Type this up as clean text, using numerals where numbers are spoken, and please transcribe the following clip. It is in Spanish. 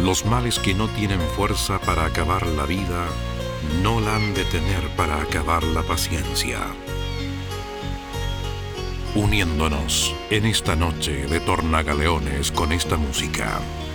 Los males que no tienen fuerza para acabar la vida, no la han de tener para acabar la paciencia. Uniéndonos en esta noche de Tornagaleones con esta música.